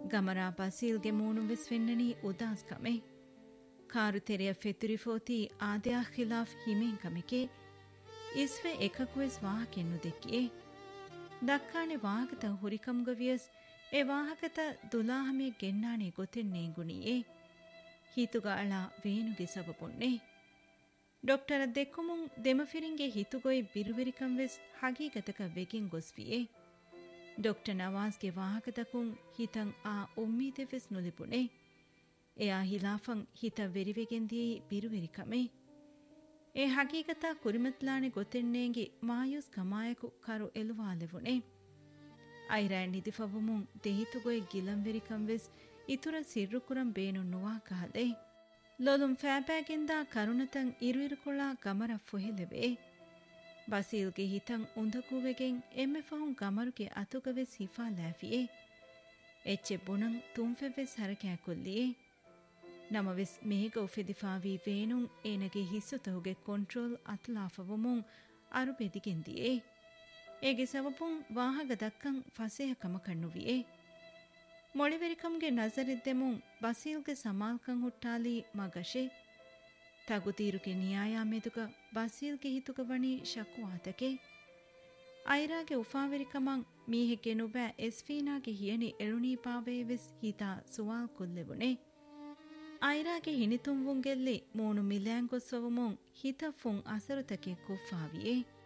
ಗಮರ ಬಸೀಲ್ಗೆ ಮೂಣು ವಿಸ್ವೆನ್ನನಿ Udhas ಕಮೆ car ತೆರೆಯ ಫೆತುರಿಫೋತಿ ಆದ್ಯಾ ಖಿಲಾಫ್ ಹಿಮೇನ್ ಕಮೆಕೆ ಇಸ್ವೆ ಎಕಕುವೆಸ್ ವಾಹಕೆನ್ನು ದೆಕ್ಕಿಯೇ ದಕ್ಕಾಣೆ ವಾಹಕತ ಹುರಿಕಂಗವಿಯಸ್ A ವಾಹಕತ ದುಲಾಹಮೆ ಗೆನ್ನಾಣೆ ಗೊತೆನ್ನೇ ಗುಣಿಯೇ ಹೀತುಗ ಅಳ ವೇನುಗೆ ಸಬಪುಣ್ಣೆ ಡಾಕ್ಟರ ದೆಕ್ಕುಮುಂ ದೆಮಫಿರಿಂಗೆ ಹಿತುಗೊಯ್ ಬಿರುವಿರಿಕಂವೆಸ್ ಹಗೀಗತಕ ವೆಗಿನ್ ಗೊಸ್ವಿಯೇ doctor ನವಾಜ್ಗೆ ವಾಹಕತಕುಂ ಹಿತಂ ಆ ಉಮ್ಮೀದೆವೆಸ್ ನುಲಿಪುಣೆ ಎಯಾ ಹಿಲಾಫಂ ಹಿತ ವೆರಿವೆಗೆಂದಿ ಬಿರುವೆರಿಕಮೆ ಎ ಹಗೀಗತ ಕುರಿಮತ್ಲಾಣೆ ಗೊತೆನ್ನೇಂಗಿ ಮಾಯೂಸ್ ಕಮಾಯಕು ಕರು ಎಲುವಾಲೆವುಣೆ ಐರಾ ನಿದಿಫವುಮುಂ ದೇಹಿತುಗೊಯ್ ಗಿಲಂವೆರಿಕಂವೆಸ್ ಇತುರ ಸಿರ್ರುಕುರಂ ಬೇನು ನುವಾ ಕಹದೆ ಲೊಲುಂ ಫ್ಯಾಬ್ಯಾಗಿಂದ ಕರುಣತಂ ಇರುಯಿರುಕೊಳ ಗಮರ ಫೊಹೆಲೆವೆ ಬಸೀಲ್ಗೆ ಹಿತಂ ಉಂದಕೂವೆಗೆನ್ ಎಮ್ಮೆ ಫಹುಂ ಗಮರುಗೆ ಅತುಗವೆಸ್ ಹಿಫಾ ಲಾಫಿಯೇ ಎಚ್ಚೆ ಬುಣಂ ತುಂಫೆವೆಸ್ ಹರಕ್ಯಾಕೊಲ್ಲಿಯೇ ನಮವೆಸ್ ಮೇಗ ಉಫೆದಿಫಾವಿ ವೇನುಂ ಏನಗೆ ಹಿಸ್ಸುತಹುಗೆ ಕಂಟ್ರೋಲ್ ಅತುಲಾಫವುಮುಂ ಅರು ಬೆದಿಗೆಂದಿಯೇ ಏಗೆ ಸವಪುಂ ವಾಹಗ ದಕ್ಕಂ ಫಸೇಹ ಕಮಕಣ್ಣುವಿಯೇ ಮೊಳಿವೆರಿಕಂಗೆ ನಜರಿದ್ದೆಮುಂ ಬಸೀಲ್ಗೆ ಸಮಾಲ್ಕಂ ಹುಟ್ಟಾಲಿ ಮಗಶೆ ತಗುತೀರುಗೆ ನ್ಯಾಯ ಮೆದುಗ ಬಸೀಲ್ಗೆ ಹಿತುಗ ವಣಿ ಶಕುವಾತಕೆ ಐರಾಗೆ ಉಫಾವೆರಿಕಮಂ ಮೀಹೆಗೆ ನುಬෑ ಎಸ್ಫೀನಾಗೆ ಹಿಯನಿ ಎಳುನೀಪಾವೇವೆಸ್ ಹಿತಾ ಸುವಾಲ್ ಕುಲ್ಲೆವುಣೆ ಐರಾಗೆ ಹಿನಿತುಂವುಂಗೆಲ್ಲಿ ಮೂಣು ಮಿಲ್ಯಾಂಗೊಸ್ಸವುಮುಂ ಹಿತಫುಂ ಅಸರುತಕೆ ಕುಫ್ಫಾವಿಯೇ